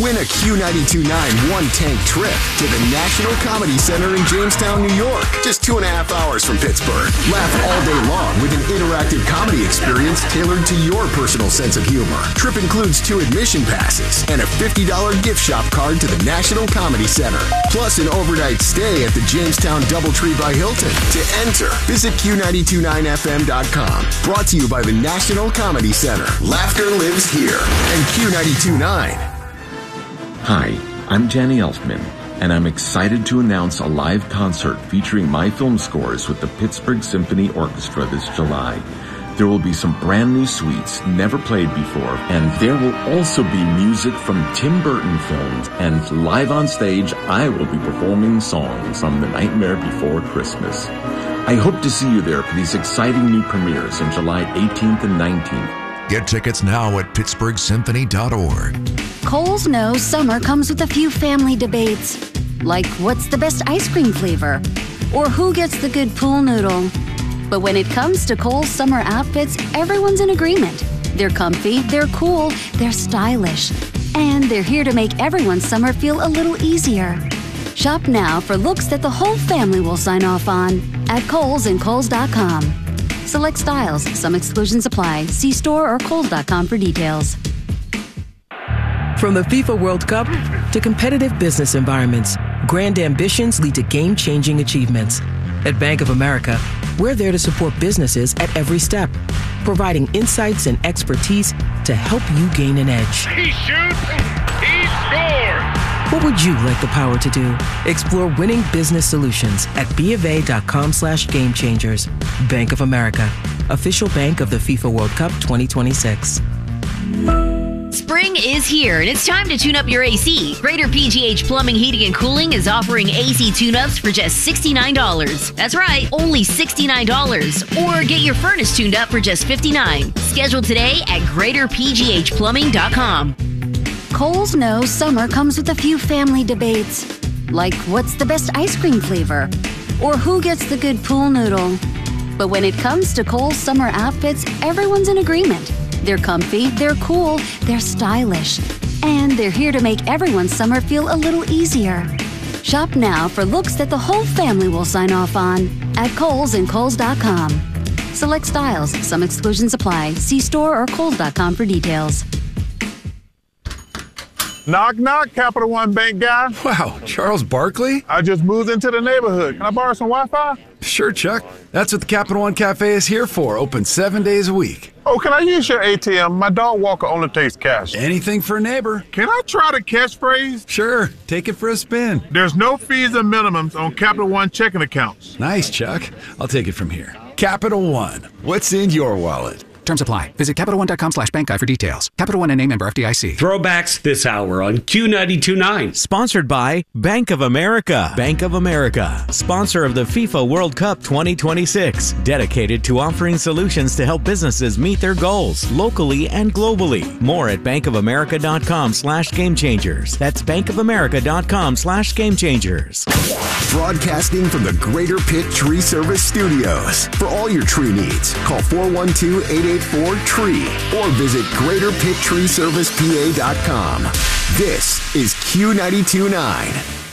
Win a Q92.9 one-tank trip to the National Comedy Center in Jamestown, New York. Just 2.5 hours from Pittsburgh. Laugh all day long with an interactive comedy experience tailored to your personal sense of humor. Trip includes 2 admission passes and a $50 gift shop card to the National Comedy Center. Plus an overnight stay at the Jamestown Doubletree by Hilton. To enter, visit Q929FM.com. Brought to you by the National Comedy Center. Laughter lives here. And Q92.9. Hi, I'm Danny Elfman, and I'm excited to announce a live concert featuring my film scores with the Pittsburgh Symphony Orchestra this July. There will be some brand new suites never played before, and there will also be music from Tim Burton films, and live on stage, I will be performing songs from The Nightmare Before Christmas. I hope to see you there for these exciting new premieres on July 18th and 19th. Get tickets now at pittsburghsymphony.org. Kohl's knows summer comes with a few family debates, like what's the best ice cream flavor, or who gets the good pool noodle. But when it comes to Kohl's summer outfits, everyone's in agreement. They're comfy, they're cool, they're stylish, and they're here to make everyone's summer feel a little easier. Shop now for looks that the whole family will sign off on at Kohl's and Kohls.com. Select styles. Some exclusions apply. See store or Kohls.com for details. From the FIFA World Cup to competitive business environments, grand ambitions lead to game-changing achievements. At Bank of America, we're there to support businesses at every step, providing insights and expertise to help you gain an edge. He shoots, he scores! What would you like the power to do? Explore winning business solutions at BofA.com/gamechangers. Bank of America, official bank of the FIFA World Cup 2026. Spring is here, and it's time to tune up your AC. Greater PGH Plumbing, Heating, and Cooling is offering AC tune-ups for just $69. That's right, only $69. Or get your furnace tuned up for just $59. Schedule today at GreaterPGHPlumbing.com. Kohl's knows summer comes with a few family debates, like what's the best ice cream flavor, or who gets the good pool noodle. But when it comes to Kohl's summer outfits, everyone's in agreement. They're comfy, they're cool, they're stylish, and they're here to make everyone's summer feel a little easier. Shop now for looks that the whole family will sign off on at Kohl's and Kohls.com. Select styles. Some exclusions apply. See store or Kohls.com for details. Knock, knock, Capital One Bank guy. Wow, Charles Barkley? I just moved into the neighborhood. Can I borrow some Wi-Fi? Sure, Chuck. That's what the Capital One Cafe is here for, open 7 days a week. Oh, can I use your ATM? My dog walker only takes cash. Anything for a neighbor. Can I try the catchphrase? Sure, take it for a spin. There's no fees and minimums on Capital One checking accounts. Nice, Chuck. I'll take it from here. Capital One. What's in your wallet? Terms apply. Visit CapitalOne.com/bankguy for details. Capital One and a member FDIC. Throwbacks this hour on Q92.9. Sponsored by Bank of America. Bank of America, sponsor of the FIFA World Cup 2026. Dedicated to offering solutions to help businesses meet their goals locally and globally. More at bankofamerica.com/gamechangers. That's bankofamerica.com/gamechangers. Broadcasting from the Greater Pitt Tree Service Studios. For all your tree needs, call 412-884-TREE or visit GreaterPittTreeServicePA.com. This is Q92.9.